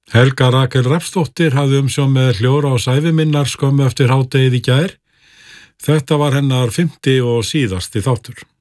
Helga Rakel Rafnsdóttir hafði umsjón með Hljóðrás æviminnar skömmu eftir hádegið í gær. Þetta var hennar 5. og síðasti þáttur.